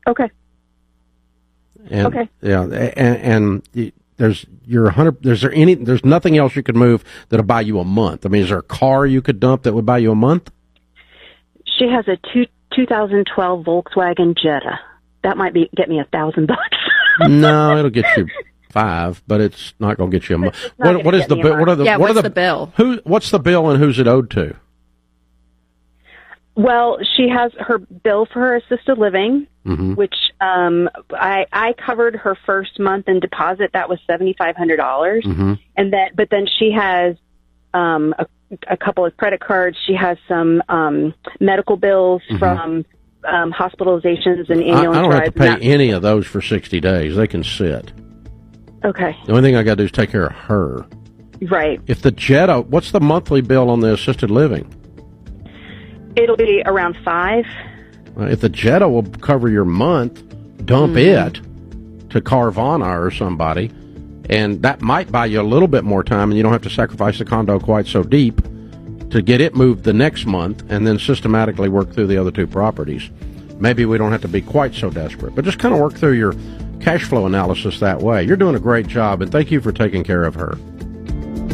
Okay. And, okay. Yeah, and there's nothing else you could move that'll buy you a month. I mean, is there a car you could dump that would buy you a month? She has a 2012 Volkswagen Jetta. That might get me $1,000. No, it'll get you $5, but it's not going to get you a month. What is the bill? What's the bill? What's the bill and who's it owed to? Well, she has her bill for her assisted living, which I covered her first month in deposit. That was $7,500, but then she has a couple of credit cards. She has some medical bills from hospitalizations and ambulance I don't have to rides. pay any of those for 60 days. They can sit. Okay. The only thing I got to do is take care of her. Right. If the Jetta, what's the monthly bill on the assisted living? It'll be around $5. If the Jetta will cover your month, dump it to Carvana or somebody, and that might buy you a little bit more time, and you don't have to sacrifice the condo quite so deep to get it moved the next month and then systematically work through the other two properties. Maybe we don't have to be quite so desperate, but just kind of work through your cash flow analysis that way. You're doing a great job, and thank you for taking care of her.